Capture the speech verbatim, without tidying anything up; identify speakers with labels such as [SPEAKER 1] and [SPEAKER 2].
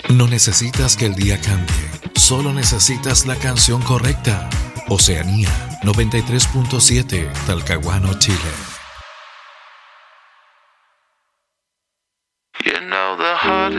[SPEAKER 1] No necesitas que el día cambie, solo necesitas la canción correcta. Oceanía noventa y tres punto siete, Talcahuano, Chile.
[SPEAKER 2] You know the heart